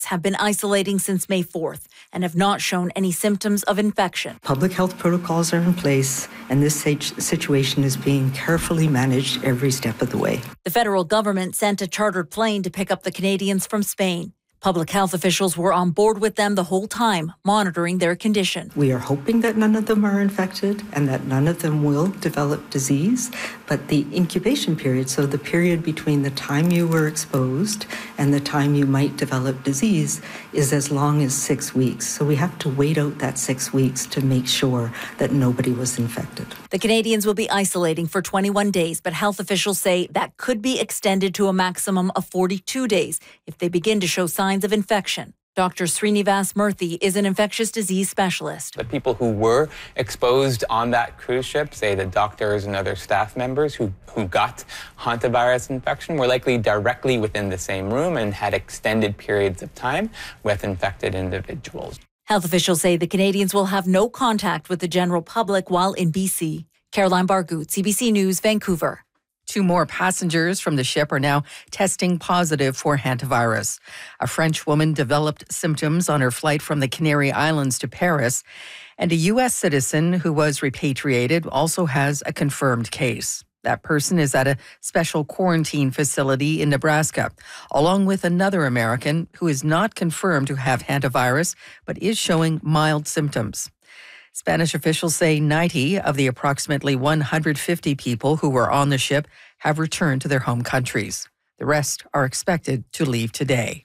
have been isolating since May 4th and have not shown any symptoms of infection. Public health protocols are in place, and this situation is being carefully managed every step of the way. The federal government sent a chartered plane to pick up the Canadians from Spain. Public health officials were on board with them the whole time, monitoring their condition. We are hoping that none of them are infected and that none of them will develop disease, but the incubation period, so the period between the time you were exposed and the time you might develop disease, is as long as 6 weeks. So we have to wait out that 6 weeks to make sure that nobody was infected. The Canadians will be isolating for 21 days, but health officials say that could be extended to a maximum of 42 days if they begin to show signs of infection. Dr. Srinivas Murthy is an infectious disease specialist. The people who were exposed on that cruise ship, say the doctors and other staff members who got hantavirus infection, were likely directly within the same room and had extended periods of time with infected individuals. Health officials say the Canadians will have no contact with the general public while in BC. Caroline Bargout, CBC News, Vancouver. 2 more passengers from the ship are now testing positive for hantavirus. A French woman developed symptoms on her flight from the Canary Islands to Paris, and a U.S. citizen who was repatriated also has a confirmed case. That person is at a special quarantine facility in Nebraska, along with another American who is not confirmed to have hantavirus, but is showing mild symptoms. Spanish officials say 90 of the approximately 150 people who were on the ship have returned to their home countries. The rest are expected to leave today.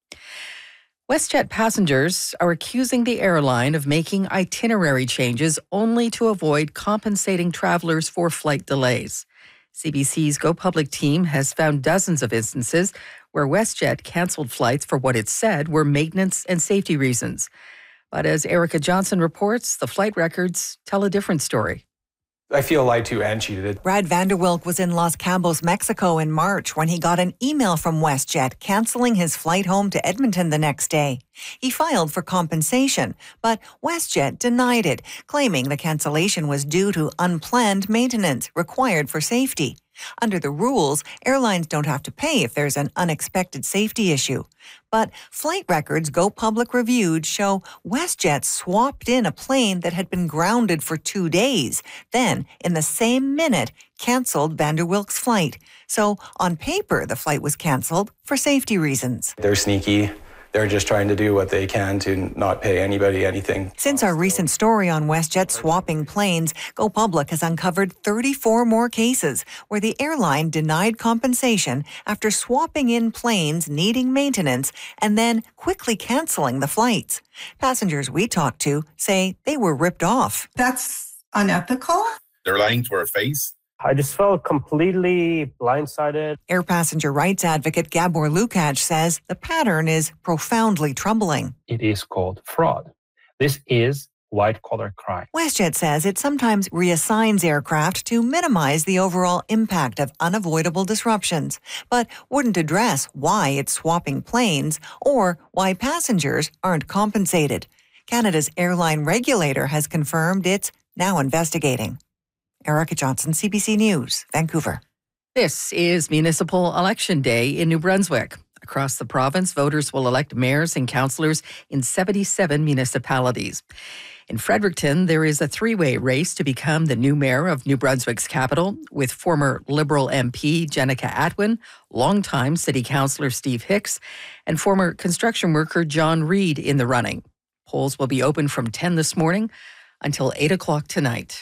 WestJet passengers are accusing the airline of making itinerary changes only to avoid compensating travelers for flight delays. CBC's Go Public team has found dozens of instances where WestJet canceled flights for what it said were maintenance and safety reasons. But as Erica Johnson reports, the flight records tell a different story. I feel lied to and cheated. Brad Vanderwilk was in Los Cabos, Mexico in March when he got an email from WestJet canceling his flight home to Edmonton the next day. He filed for compensation, but WestJet denied it, claiming the cancellation was due to unplanned maintenance required for safety. Under the rules, airlines don't have to pay if there's an unexpected safety issue. But flight records Go Public reviewed show WestJet swapped in a plane that had been grounded for 2 days, then, in the same minute, canceled Vanderwilk's flight. So, on paper, the flight was canceled for safety reasons. They're sneaky. They're just trying to do what they can to not pay anybody anything. Since our recent story on WestJet swapping planes, Go Public has uncovered 34 more cases where the airline denied compensation after swapping in planes needing maintenance and then quickly canceling the flights. Passengers we talked to say they were ripped off. That's unethical. They're lying to our face. I just felt completely blindsided. Air passenger rights advocate Gabor Lukács says the pattern is profoundly troubling. It is called fraud. This is white-collar crime. WestJet says it sometimes reassigns aircraft to minimize the overall impact of unavoidable disruptions, but wouldn't address why it's swapping planes or why passengers aren't compensated. Canada's airline regulator has confirmed it's now investigating. Erica Johnson, CBC News, Vancouver. This is Municipal Election Day in New Brunswick. Across the province, voters will elect mayors and councillors in 77 municipalities. In Fredericton, there is a 3-way race to become the new mayor of New Brunswick's capital, with former Liberal MP Jenica Atwin, longtime City Councillor Steve Hicks, and former construction worker John Reid in the running. Polls will be open from 10 this morning until 8 o'clock tonight.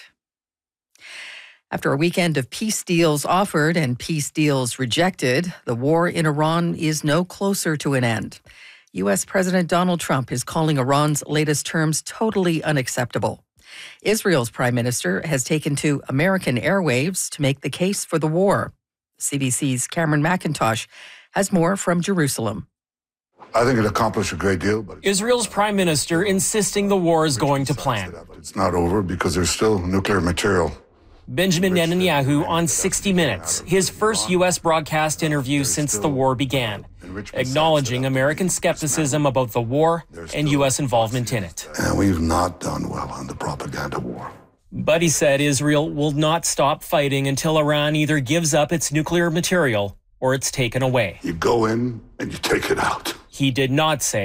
After a weekend of peace deals offered and peace deals rejected, the war in Iran is no closer to an end. U.S. President Donald Trump is calling Iran's latest terms totally unacceptable. Israel's prime minister has taken to American airwaves to make the case for the war. CBC's Cameron McIntosh has more from Jerusalem. I think it accomplished a great deal. But Israel's prime minister insisting the war is going to plan. It's not over because there's still nuclear material. Benjamin Netanyahu on 60 Minutes, his first U.S. broadcast interview since the war began, acknowledging American skepticism about the war and U.S. involvement in it. And we've not done well on the propaganda war. But he said Israel will not stop fighting until Iran either gives up its nuclear material or it's taken away. You go in and you take it out. He did not say